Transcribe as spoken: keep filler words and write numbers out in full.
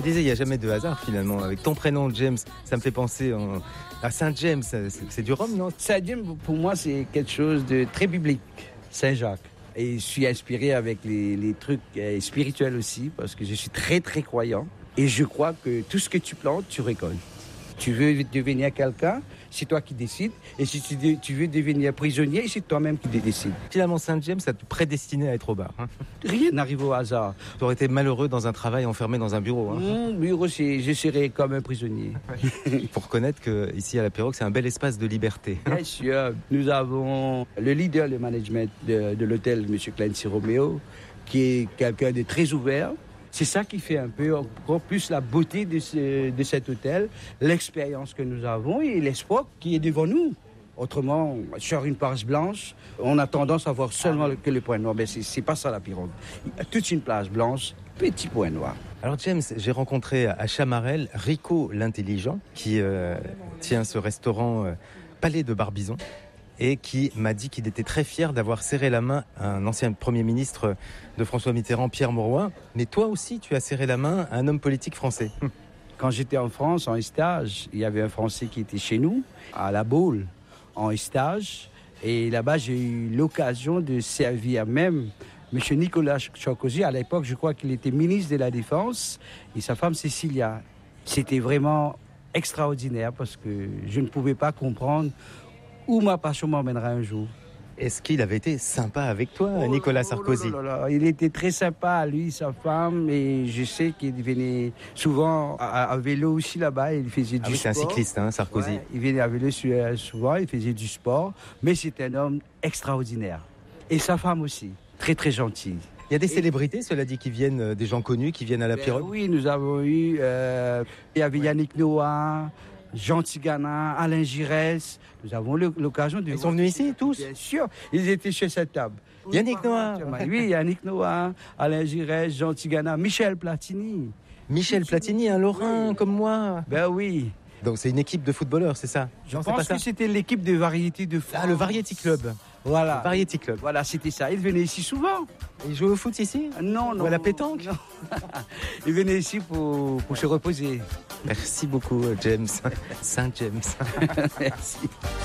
Je disais, il n'y a jamais de hasard finalement. Avec ton prénom, James, ça me fait penser en... à Saint James. C'est, c'est du rhum, non? Saint James, pour moi, c'est quelque chose de très biblique. Saint-Jacques. Et je suis inspiré avec les, les trucs euh, spirituels aussi, parce que je suis très, très croyant. Et je crois que tout ce que tu plantes, tu récoltes. Tu veux devenir quelqu'un, c'est toi qui décides. Et si tu, de, tu veux devenir prisonnier, c'est toi-même qui décides. Finalement, Saint James, ça te prédestinait à être au bar. Hein. Rien n'arrive au hasard. Tu aurais été malheureux dans un travail enfermé dans un bureau. Hein. Mon bureau, c'est, je serais comme un prisonnier. Il faut reconnaître qu'ici à la Pirogue, c'est un bel espace de liberté. Bien sûr, nous avons le leader du management de, de l'hôtel, M. Clancy Romeo, qui est quelqu'un de très ouvert. C'est ça qui fait un peu encore plus la beauté de, ce, de cet hôtel, l'expérience que nous avons et l'espoir qui est devant nous. Autrement, sur une plage blanche, on a tendance à voir seulement que le point noir. Mais c'est, c'est pas ça la Pirogue. Il y a toute une plage blanche, petit point noir. Alors James, j'ai rencontré à Chamarel Rico l'intelligent qui euh, tient ce restaurant euh, Palais de Barbizon et qui m'a dit qu'il était très fier d'avoir serré la main à un ancien Premier ministre de François Mitterrand, Pierre Mauroy. Mais toi aussi, tu as serré la main à un homme politique français. Quand j'étais en France, en stage, il y avait un Français qui était chez nous, à La Baule, en stage. Et là-bas, j'ai eu l'occasion de servir même M. Nicolas Sarkozy. À l'époque, je crois qu'il était ministre de la Défense, et sa femme Cécilia. C'était vraiment extraordinaire parce que je ne pouvais pas comprendre où ma passion m'emmènera un jour. Est-ce qu'il avait été sympa avec toi, oh, Nicolas oh, Sarkozy? oh là là là. Il était très sympa, lui, sa femme, et je sais qu'il venait souvent à, à vélo aussi là-bas, il faisait ah du oui, sport. C'est un cycliste, hein, Sarkozy. Ouais, il venait à vélo souvent, il faisait du sport, mais c'est un homme extraordinaire. Et sa femme aussi, très très gentille. Il y a des et... célébrités, cela dit, qui viennent, des gens connus, qui viennent à la ben Pirogue? Oui, nous avons eu, euh, il y avait Yannick Noah, Jean Tigana, Alain Giresse. Nous avons l'occasion de... Ils sont venus ici, tous? Bien sûr, ils étaient chez cette table. Yannick Noah. Oui, Yannick Noah, Alain Giresse, Jean Tigana, Michel Platini. Michel Platini, un Lorrain oui. Comme moi. Ben oui. Donc c'est une équipe de footballeurs, c'est ça? Je non, pense pas que ça. C'était l'équipe de Variété de France. Ah, le Variety Club. Voilà. Le Variety Club. Voilà, c'était ça. Ils venaient ici souvent. Ils jouaient au foot ici? Non, non. Ou à la pétanque? Non. Ils venaient ici pour, pour se reposer. Merci beaucoup, James. Saint James. Merci.